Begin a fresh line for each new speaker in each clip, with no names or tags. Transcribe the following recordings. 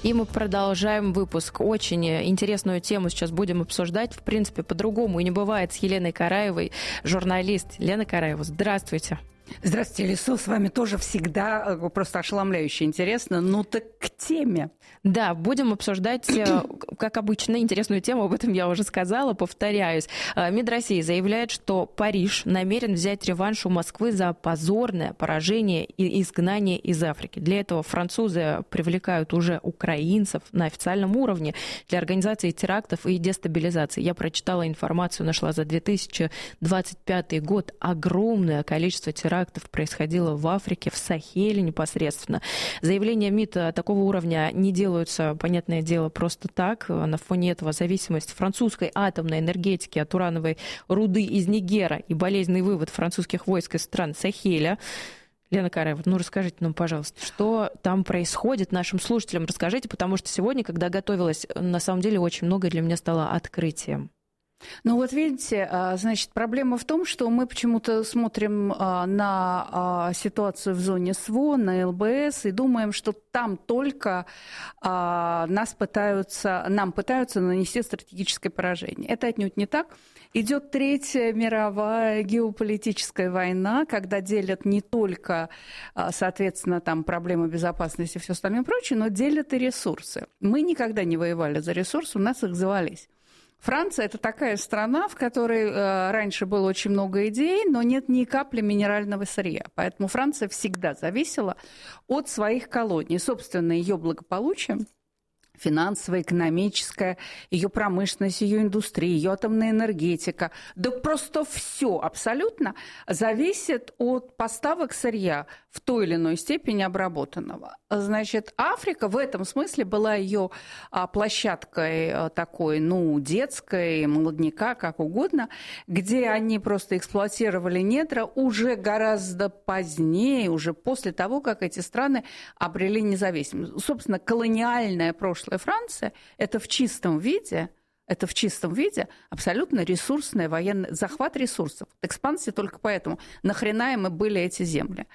И мы продолжаем выпуск. Очень интересную тему сейчас будем обсуждать. В принципе, по-другому и не бывает с Еленой Караевой, журналист. Лена Караева, здравствуйте.
Здравствуйте, Лису. С вами тоже всегда просто ошеломляюще интересно. Ну так к теме.
Да, будем обсуждать, как обычно, интересную тему. Об этом я уже сказала, повторяюсь. МИД России заявляет, что Париж намерен взять реванш у Москвы за позорное поражение и изгнание из Африки. Для этого французы привлекают уже украинцев на официальном уровне для организации терактов и дестабилизации. Я прочитала информацию, нашла за 2025 год огромное количество терактов происходило в Африке, в Сахеле непосредственно. Заявления МИД такого уровня не делаются, понятное дело, просто так. На фоне этого зависимость французской атомной энергетики от урановой руды из Нигера и болезненный вывод французских войск из стран Сахеля. Лена Караева, расскажите нам, пожалуйста, что там происходит нашим слушателям. Расскажите, потому что сегодня, когда готовилась, на самом деле очень многое для меня стало открытием.
Ну вот видите, значит, проблема в том, что мы почему-то смотрим на ситуацию в зоне СВО, на ЛБС, и думаем, что там только нам пытаются нанести стратегическое поражение. Это отнюдь не так. Идет Третья мировая геополитическая война, когда делят не только, соответственно, там проблемы безопасности и все остальное прочее, но делят и ресурсы. Мы никогда не воевали за ресурсы, у нас их завались. Франция – это такая страна, в которой раньше было очень много идей, но нет ни капли минерального сырья. Поэтому Франция всегда зависела от своих колоний. Собственно, ее благополучие финансовая, экономическая, ее промышленность, ее индустрия, ее атомная энергетика. Да просто все абсолютно зависит от поставок сырья в той или иной степени обработанного. Значит, Африка в этом смысле была ее площадкой такой, детской, молодняка, как угодно, где они просто эксплуатировали недра уже гораздо позднее, уже после того, как эти страны обрели независимость. Собственно, колониальное прошлое Франция – это в чистом виде абсолютно ресурсный военный захват ресурсов. Экспансия только поэтому. Нахрена им и были эти земли.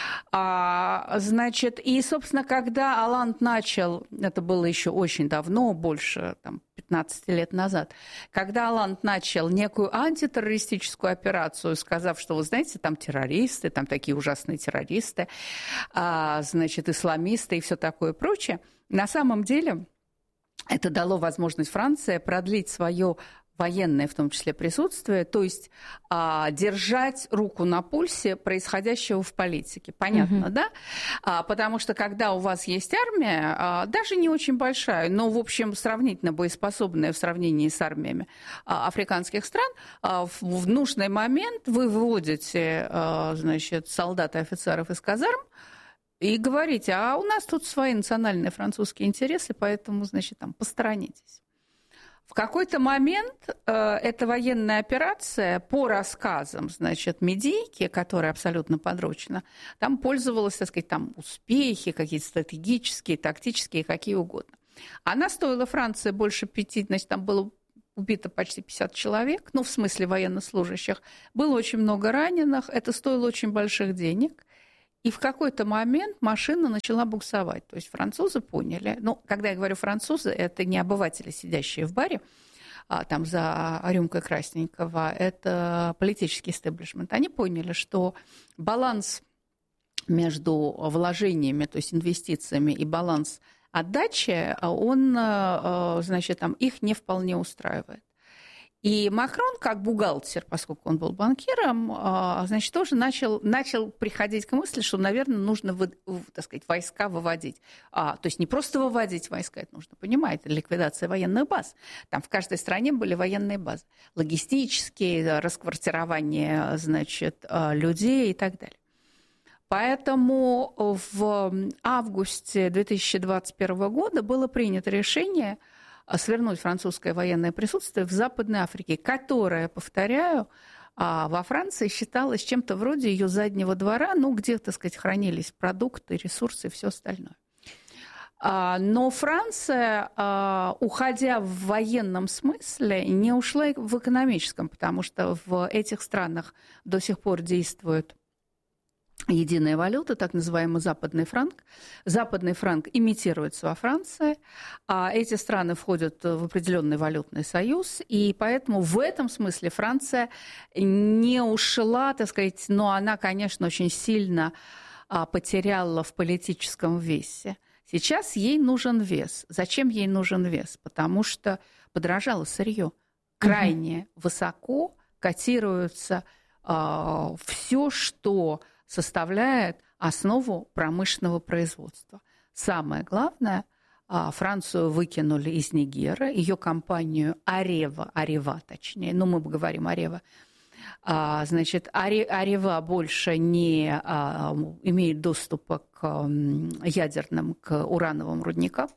Значит, и, собственно, когда Оланд начал, это было еще очень давно, больше 15 лет назад, когда Оланд начал некую антитеррористическую операцию, сказав, что, вы знаете, там террористы, там такие ужасные террористы, значит, исламисты и все такое прочее, на самом деле это дало возможность Франции продлить свое военное, в том числе, присутствие, то есть держать руку на пульсе происходящего в политике. Понятно, да? Потому что когда у вас есть армия, даже не очень большая, но, в общем, сравнительно боеспособная в сравнении с армиями африканских стран, в нужный момент вы выводите, значит, солдат и офицеров из казарм, и говорите, а у нас тут свои национальные французские интересы, поэтому, значит, посторонитесь. В какой-то момент эта военная операция, по рассказам, значит, медийки, которая абсолютно подручна, там пользовалась, так сказать, успехи какие-то стратегические, тактические, какие угодно. Она стоила Франции больше 5, значит, там было убито почти 50 человек, в смысле военнослужащих. Было очень много раненых, это стоило очень больших денег. И в какой-то момент машина начала буксовать. То есть французы поняли, когда я говорю французы, это не обыватели, сидящие в баре, там за рюмкой красненького, это политический истеблишмент. Они поняли, что баланс между вложениями, то есть инвестициями, и баланс отдачи, он, значит, их не вполне устраивает. И Макрон, как бухгалтер, поскольку он был банкиром, значит, тоже начал приходить к мысли, что, наверное, нужно, так сказать, войска выводить. То есть не просто выводить войска, это нужно понимать, это ликвидация военных баз. Там в каждой стране были военные базы. Логистические, расквартирование, значит, людей и так далее. Поэтому в августе 2021 года было принято решение свернуть французское военное присутствие в Западной Африке, которое, повторяю, во Франции считалось чем-то вроде ее заднего двора, где, так сказать, хранились продукты, ресурсы и все остальное. Но Франция, уходя в военном смысле, не ушла в экономическом, потому что в этих странах до сих пор действует единая валюта, так называемый западный франк. Западный франк имитируется во Франции, а эти страны входят в определенный валютный союз, и поэтому в этом смысле Франция не ушла, так сказать, но она, конечно, очень сильно потеряла в политическом весе. Сейчас ей нужен вес. Зачем ей нужен вес? Потому что подорожало сырье. Крайне высоко котируется все, что составляет основу промышленного производства. Самое главное, Францию выкинули из Нигера, ее компанию Арева, точнее, ну мы говорим Арева, значит, Арева больше не имеет доступа к ядерным, к урановым рудникам.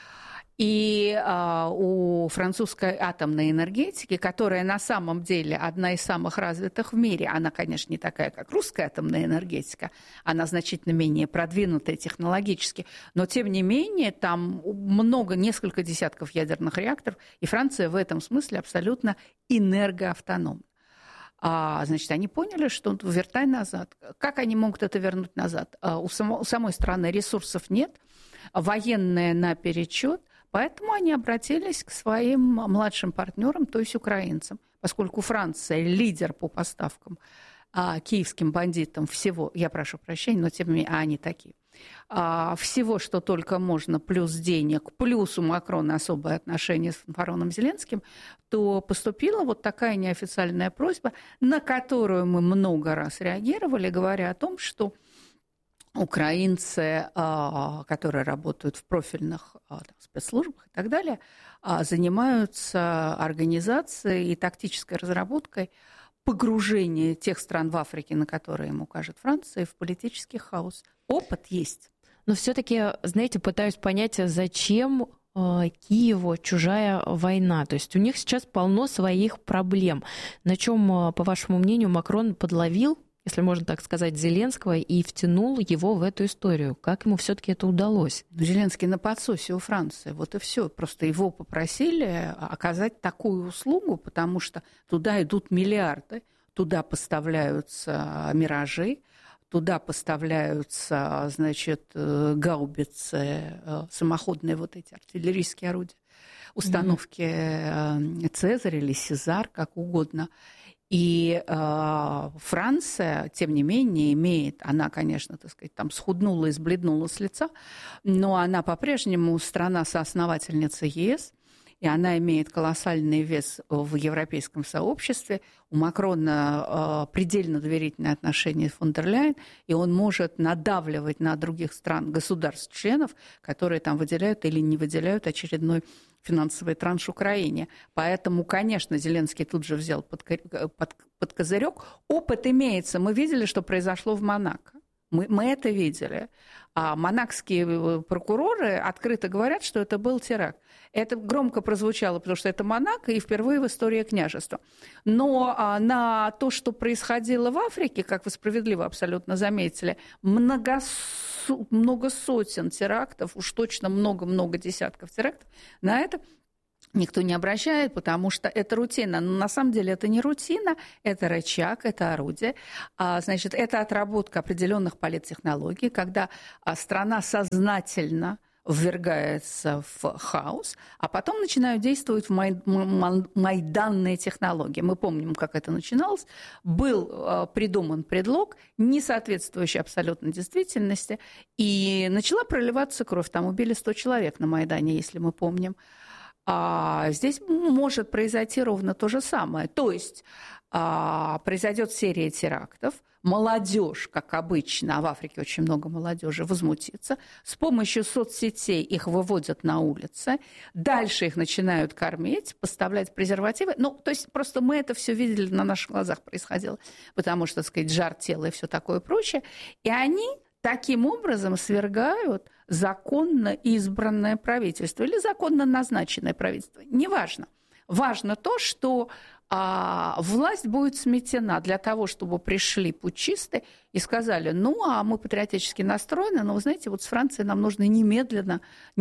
И у французской атомной энергетики, которая на самом деле одна из самых развитых в мире, она, конечно, не такая, как русская атомная энергетика, она значительно менее продвинутая технологически, но, тем не менее, там несколько десятков ядерных реакторов, и Франция в этом смысле абсолютно энергоавтономна. Значит, они поняли, что вертай назад. Как они могут это вернуть назад? У самой страны ресурсов нет, военные наперечет, поэтому они обратились к своим младшим партнерам, то есть украинцам. Поскольку Франция лидер по поставкам киевским бандитам всего, я прошу прощения, но тем не менее, они такие, всего, что только можно, плюс денег, плюс у Макрона особое отношение с фараоном Зеленским, то поступила вот такая неофициальная просьба, на которую мы много раз реагировали, говоря о том, что украинцы, которые работают в профильных спецслужбах и так далее, занимаются организацией и тактической разработкой погружения тех стран в Африке, на которые им укажет Франция, в политический хаос. Опыт есть.
Но все-таки, знаете, пытаюсь понять, зачем Киеву чужая война. То есть у них сейчас полно своих проблем. На чем, по вашему мнению, Макрон подловил, если можно так сказать, Зеленского и втянул его в эту историю? Как ему все-таки это удалось?
Зеленский на подсосе у Франции, вот и все. Просто его попросили оказать такую услугу, потому что туда идут миллиарды, туда поставляются «Миражи», туда поставляются, значит, гаубицы, самоходные вот эти артиллерийские орудия, установки «Цезарь» или «Сезар», как угодно. И Франция, тем не менее, имеет, она, конечно, так сказать, там схуднула и сбледнула с лица, но она по-прежнему страна-соосновательница ЕС, и она имеет колоссальный вес в европейском сообществе. У Макрона предельно доверительные отношения с фон дер Ляйен, и он может надавливать на других стран, государств-членов, которые там выделяют или не выделяют очередной финансовый транш Украине. Поэтому, конечно, Зеленский тут же взял под козырек. Опыт имеется. Мы видели, что произошло в Монако. Мы это видели. А монакские прокуроры открыто говорят, что это был теракт. Это громко прозвучало, потому что это Монако и впервые в истории княжества. Но на то, что происходило в Африке, как вы справедливо абсолютно заметили, много сотен терактов, уж точно много-много десятков терактов, на это никто не обращает, потому что это рутина. Но на самом деле это не рутина, это рычаг, это орудие. Значит, это отработка определенных политтехнологий, когда страна сознательно ввергается в хаос, а потом начинают действовать майданные технологии. Мы помним, как это начиналось. Был придуман предлог, не соответствующий абсолютно действительности, и начала проливаться кровь. Там убили 100 человек на Майдане, если мы помним. А здесь может произойти ровно то же самое. То есть произойдет серия терактов, молодежь, как обычно, а в Африке очень много молодежи, возмутится. С помощью соцсетей их выводят на улицы, дальше их начинают кормить, поставлять презервативы. Ну, то есть просто мы это все видели, на наших глазах происходило, потому что, так сказать, жар тела и все такое прочее. И они таким образом свергают законно избранное правительство или законно назначенное правительство. Неважно. Важно то, что власть будет сметена для того, чтобы пришли путчисты и сказали, ну, а мы патриотически настроены, но, вы знаете, вот с Францией нам нужно немедленно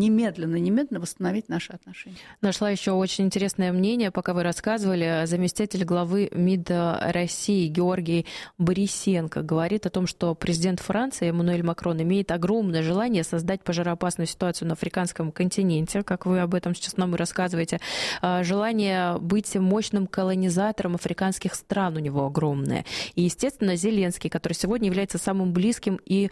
восстановить наши отношения.
Нашла еще очень интересное мнение, пока вы рассказывали. Заместитель главы МИД России Георгий Борисенко говорит о том, что президент Франции Эммануэль Макрон имеет огромное желание создать пожароопасную ситуацию на африканском континенте, как вы об этом сейчас нам и рассказываете. Желание быть мощным колонизатором африканских стран у него огромное. И, естественно, Зеленский, который сегодня является самым близким и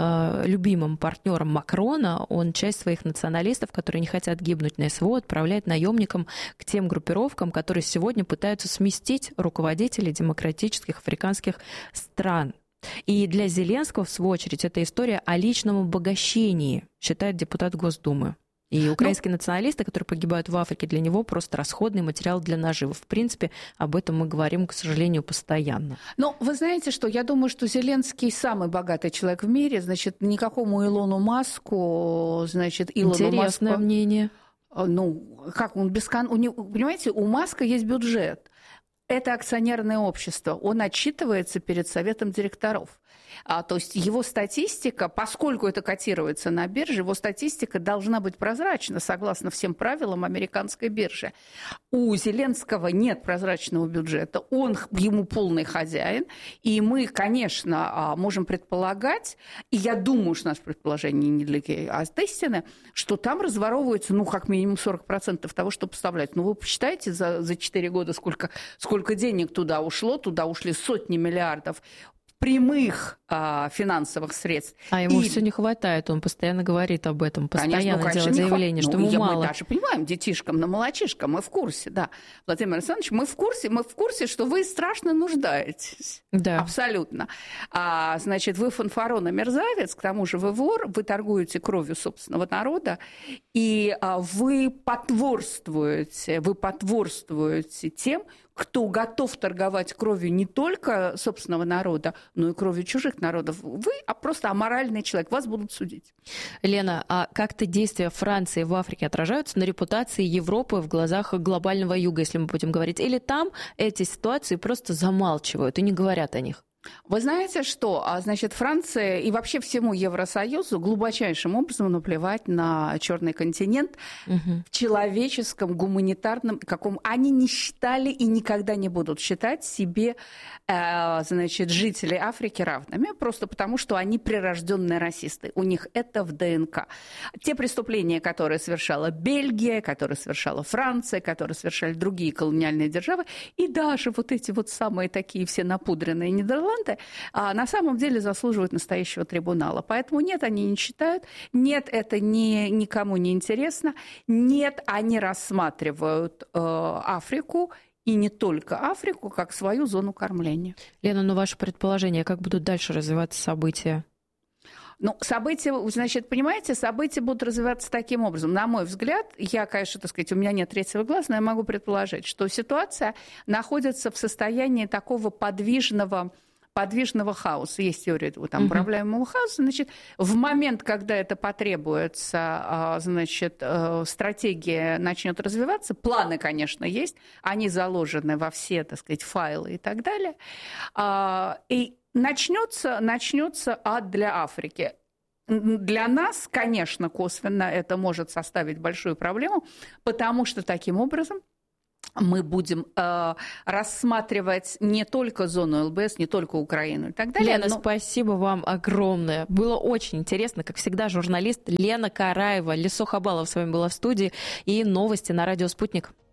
любимым партнером Макрона, он часть своих националистов, которые не хотят гибнуть на СВО, отправляет наемникам к тем группировкам, которые сегодня пытаются сместить руководителей демократических африканских стран. И для Зеленского, в свою очередь, это история о личном обогащении, считает депутат Госдумы. И украинские националисты, которые погибают в Африке, для него просто расходный материал для наживы. В принципе, об этом мы говорим, к сожалению, постоянно.
Но вы знаете что? Я думаю, что Зеленский самый богатый человек в мире. Значит, никакому Илону Маску,
Интересное мнение.
Ну, как он понимаете, у Маска есть бюджет. Это акционерное общество. Он отчитывается перед советом директоров. То есть его статистика, поскольку это котируется на бирже, его статистика должна быть прозрачна, согласно всем правилам американской биржи. У Зеленского нет прозрачного бюджета, он ему полный хозяин, и мы, конечно, можем предполагать, и я думаю, что наше предположение недалеко от истины, что там разворовывается, как минимум 40% того, что поставляют. Вы посчитайте за 4 года, сколько денег туда ушло, туда ушли сотни миллиардов прямых финансовых средств.
А ему все не хватает, он постоянно говорит об этом, постоянно делает заявление, что ему мало.
Мы даже понимаем, детишкам на молочишкам, мы в курсе, да. Владимир Александрович, мы в курсе, что вы страшно нуждаетесь.
Да.
Абсолютно. Вы фанфарон и мерзавец, к тому же вы вор, вы торгуете кровью собственного народа, и вы потворствуете тем, кто готов торговать кровью не только собственного народа, но и кровью чужих народов. Вы просто аморальный человек, вас будут судить.
Лена, а как-то действия Франции в Африке отражаются на репутации Европы в глазах глобального юга, если мы будем говорить? Или там эти ситуации просто замалчивают и не говорят о них?
Вы знаете что? Франция и вообще всему Евросоюзу глубочайшим образом наплевать на черный континент в человеческом, гуманитарном, каком они не считали и никогда не будут считать себе, жителей Африки равными, просто потому что они прирожденные расисты. У них это в ДНК. Те преступления, которые совершала Бельгия, которые совершала Франция, которые совершали другие колониальные державы, и даже вот эти вот самые такие все напудренные Нидерланды, на самом деле заслуживают настоящего трибунала. Поэтому нет, они не считают, нет, это никому не интересно, нет, они рассматривают Африку, и не только Африку, как свою зону кормления.
Лена, ваше предположение, как будут дальше развиваться события?
События будут развиваться таким образом. На мой взгляд, конечно, у меня нет третьего глаза, но я могу предположить, что ситуация находится в состоянии такого подвижного хаоса. Есть теория управляемого хаоса. В момент, когда это потребуется, стратегия начнет развиваться. Планы, конечно, есть. Они заложены во все, файлы и так далее. И начнется ад для Африки. Для нас, конечно, косвенно это может составить большую проблему, потому что таким образом мы будем рассматривать не только зону ЛБС, не только Украину и так далее.
Лена, спасибо вам огромное. Было очень интересно. Как всегда, журналист Лена Караева, Лесо Хабалов с вами была в студии. И новости на радио «Спутник».